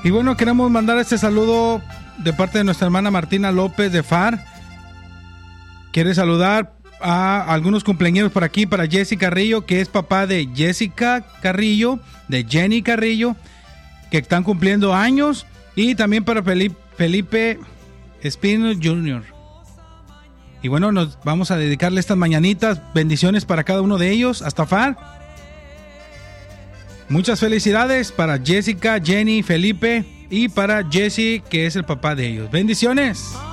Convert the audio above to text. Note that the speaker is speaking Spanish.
Y bueno, queremos mandar este saludo de parte de nuestra hermana Martina López de FAR. Quiere saludar a algunos cumpleaños por aquí, para Jesse Carrillo, que es papá de Jessica Carrillo, de Jenny Carrillo, que están cumpliendo años, y también para Felipe Espino Jr. Y bueno, nos vamos a dedicarle estas mañanitas. Bendiciones para cada uno de ellos, hasta FAR. Muchas felicidades para Jessica, Jenny, Felipe y para Jesse, que es el papá de ellos. Bendiciones.